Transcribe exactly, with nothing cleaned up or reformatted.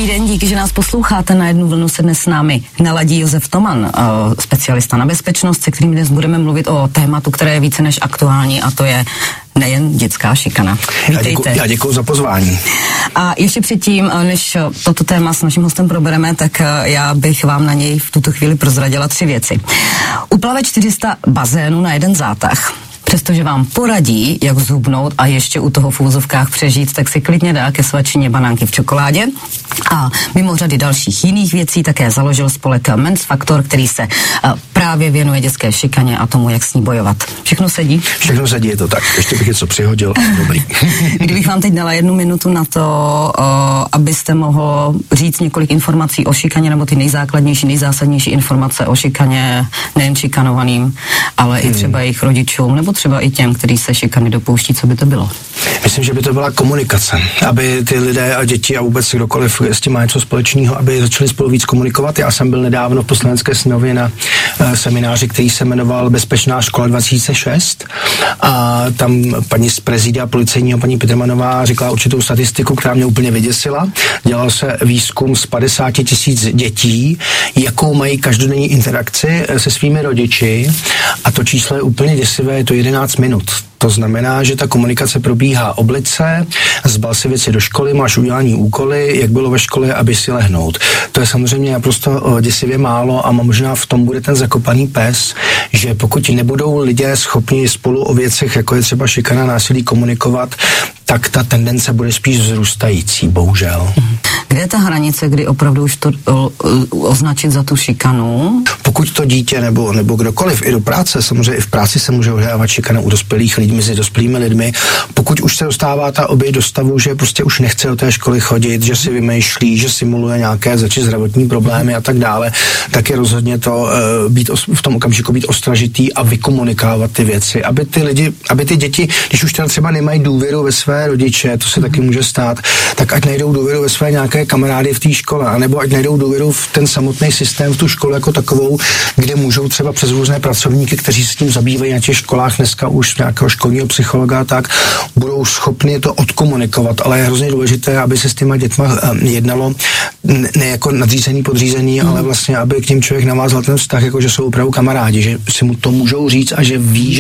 Dobrý den, díky, že nás posloucháte. Na jednu vlnu se dnes s námi naladí Josef Toman, specialista na bezpečnost, se kterým dnes budeme mluvit o tématu, které je více než aktuální, a to je nejen dětská šikana. Vítejte. Já děkuji, já děkuji za pozvání. A ještě předtím, než toto téma s naším hostem probereme, tak já bych vám na něj v tuto chvíli prozradila tři věci. Uplave čtyři sta bazénů na jeden zátah. Přestože vám poradí, jak zhubnout a ještě u toho v úvozovkách přežít, tak si klidně dá ke svačině banánky v čokoládě. A mimo řady dalších jiných věcí také založil spolek Men's Factor, který se právě věnuje dětské šikaně a tomu, jak s ní bojovat. Všechno sedí? Všechno sedí, je to tak. Ještě bych něco přihodil. Dobrý. Kdybych vám teď dala jednu minutu na to, abyste mohl říct několik informací o šikaně, nebo ty nejzákladnější, nejzásadnější informace o šikaně nejen šikanovaným, ale hmm. i třeba jejich rodičům, nebo třeba i těm, kteří se šikany dopouští, co by to bylo? Myslím, že by to byla komunikace, aby ty lidé a děti a vůbec kdokoliv s tím má něco společného, aby začali spolu víc komunikovat. Já jsem byl nedávno v Poslanecké sněmovně na uh, semináři, který se jmenoval Bezpečná škola dva tisíce šest, a tam paní z prezídia policejního, paní Petrmanová, řekla určitou statistiku, která mě úplně vyděsila. Dělal se výzkum z padesát tisíc dětí, jakou mají každodenní interakci se svými rodiči, a to číslo je úplně děsivé, je to jedenáct minut. To znamená, že ta komunikace probíhá oblice, zbal si věci do školy, máš udělání úkoly, jak bylo ve škole, aby si lehnout. To je samozřejmě naprosto děsivě málo a možná v tom bude ten zakopaný pes, že pokud nebudou lidé schopni spolu o věcech, jako je třeba šikana, násilí, komunikovat, tak ta tendence bude spíš vzrůstající, bohužel. Kde je ta hranice, kdy opravdu už to o, o, označit za tu šikanu? Pokud to dítě nebo, nebo kdokoliv i do práce, samozřejmě i v práci se může odehrávat šikana u dospělých lidí, mezi dospělými lidmi. Pokud už se dostává ta oběť do stavu, že prostě už nechce do té školy chodit, že si vymýšlí, že simuluje nějaké zači zdravotní problémy a tak dále, tak je rozhodně to uh, být os, v tom okamžiku být ostražitý a vykomunikovat ty věci, aby ty lidi, aby ty děti, když už teda třeba nemají důvěru ve své rodiče, to se taky může stát, tak ať najdou důvěru ve své nějaké kamarády v té škole, anebo ať najdou důvěru v ten samotný systém, v tu školu jako takovou, kde můžou třeba přes různé pracovníky, kteří se tím zabývají na těch školách dneska už nějakého školního psychologa, tak budou schopni to odkomunikovat, ale je hrozně důležité, aby se s těma dětma jednalo ne jako nadřízený, podřízený, mm. ale vlastně, aby k těm člověk navázal ten vztah, jako že jsou opravdu kamarádi, že si mu to můžou říct a že ví, že